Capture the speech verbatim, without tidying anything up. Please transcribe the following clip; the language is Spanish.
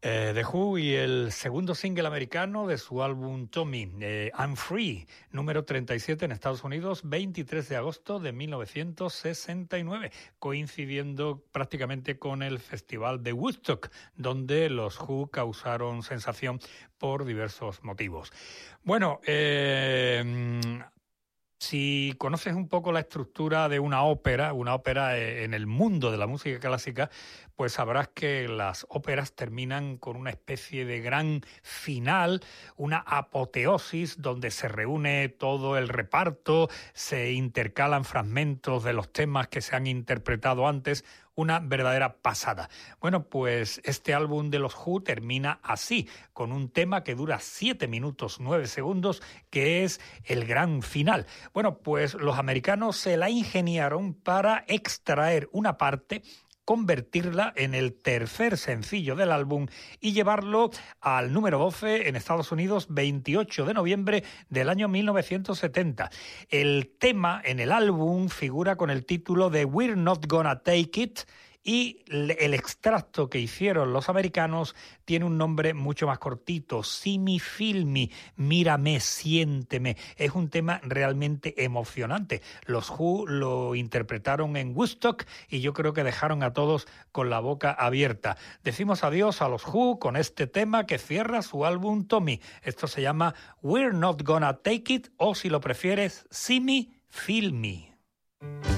Eh, The Who y el segundo single americano de su álbum Tommy, eh, I'm Free, número treinta y siete en Estados Unidos, veintitrés de agosto de mil novecientos sesenta y nueve, coincidiendo prácticamente con el Festival de Woodstock, donde los Who causaron sensación por diversos motivos. Bueno, eh... si conoces un poco la estructura de una ópera, una ópera en el mundo de la música clásica, pues sabrás que las óperas terminan con una especie de gran final, una apoteosis donde se reúne todo el reparto, se intercalan fragmentos de los temas que se han interpretado antes, una verdadera pasada. Bueno, pues este álbum de los Who termina así, con un tema que dura siete minutos nueve segundos, que es el gran final. Bueno, pues los americanos se la ingeniaron para extraer una parte, convertirla en el tercer sencillo del álbum y llevarlo al número doce en Estados Unidos, veintiocho de noviembre del año mil novecientos setenta. El tema en el álbum figura con el título de We're Not Gonna Take It, y el extracto que hicieron los americanos tiene un nombre mucho más cortito, See Me, Feel Me, Mírame, Siénteme. Es un tema realmente emocionante. Los Who lo interpretaron en Woodstock y yo creo que dejaron a todos con la boca abierta. Decimos adiós a los Who con este tema que cierra su álbum Tommy. Esto se llama We're Not Gonna Take It, o si lo prefieres, See Me, Feel Me.